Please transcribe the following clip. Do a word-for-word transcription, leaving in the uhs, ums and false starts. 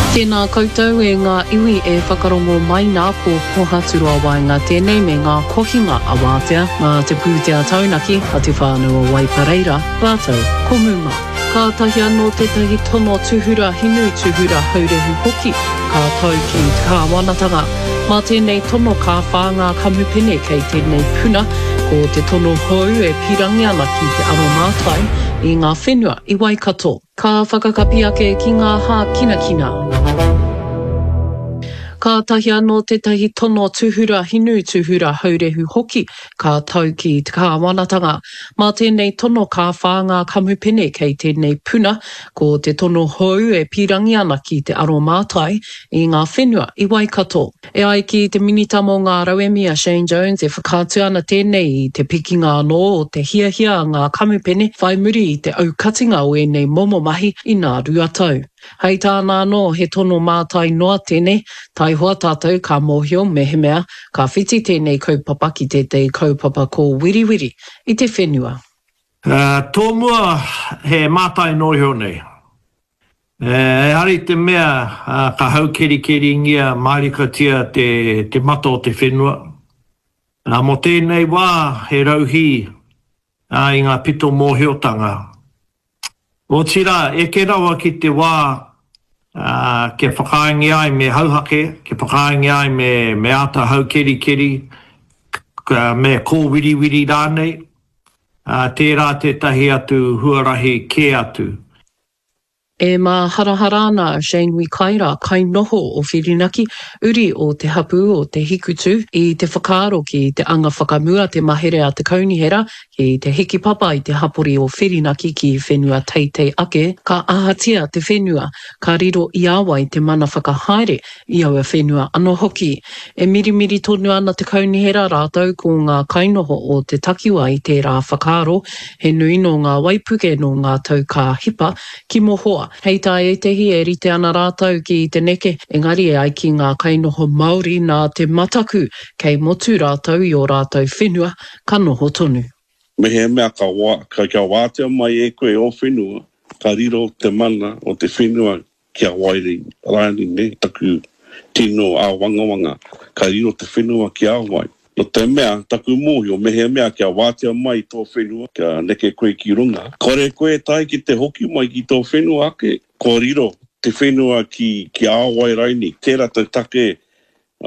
Tēnā koutou e ngā iwi e whakarongo mai nā po pohaturua wai ngā tēnei me ngā kohinga a wātea mā te pūtea taunaki a te whānau Waipareira, rātou, ko Muma. Ka tahi anō tētahi tono tuhura hinu tuhura haurehu hoki, ka tau ki ka wanatanga. Mā tēnei tono ka whāngā kamupene kei tēnei puna, ko te tono hou e pirangi ana ki te aro mātai i ngā whenua i Waikato. Ka whakakapi ake ki ngā hā kina kina. Ka tahi anō tētahi tono tuhura hinu tuhura haurehu hoki, ka tau ki te kā wanatanga. Mā tēnei tono ka whāngā kamupene kei tēnei puna, ko te tono hou e pirangi ana ki te aro mātai i ngā whenua i Waikato. E ai ki te minitamo ngā rauemi a Shane Jones e whakātu ana tēnei i te pikinga anō o te hiahia ngā kamupene whai muri i te aukatinga o e nei momo mahi i ngā ruatau. Hei tāna anō he tono mātai noa tēnei, tai hoa tātou ka mōhio me he mea, ka whiti tēnei kaupapa ki tētei kaupapa ko Wiriwiri i te whenua. Uh, tō mua he mātai nohio nei. E hari te mea uh, ka hau keri keri ngia mairikatia te, te mata o te whenua. Uh, mo tēnei wā he rauhi uh, i ngā pito mōhiotanga. O tira, e ke rawa ki te wā uh, ke whakaingi ai me hauhake, ke whakaingi ai me, me ata hau keri keri, ka, me kō wiri wiri rānei, uh, tērā te tahi atu huarahi ke atu. E mā haraharana Shane Wikaira kai noho o Whirinaki, uri o te hapu o te hikutu i te whakaaro ki te anga whakamua te mahere a te kaunihera ki te hiki papa i te hapori o Whirinaki ki whenua teitei ake, ka ahatia te whenua, ka riro i awa i te mana whakahaere i aua whenua anō hoki. E mirimiri tonu ana te kaunihera rātou ko ngā kainoho o te takiwa i tērā whakaaro, he nui no ngā waipuke no ngā tau ka hipa ki mohoa. Hei tā e tehi e rite ana rātou ki te neke, engari e ai ki ngā kainoho Māori nā te mataku kei motu rātou i o rātou whenua ka noho tonu. Me he mea ka, wā, ka kia wātea mai e koe o whenua, ka riro te mana o te whenua kia wairi rāni ne, taku tino a wanga wanga, ka riro te whenua kia wai. No te mea, taku mōhio, me he mea kia wātea mai tō whenua, kia neke koe ki runga. Kore koe tai ki te hoki mai ki tō whenua ake, ko riro te whenua ki, ki āwai raini, tērā te take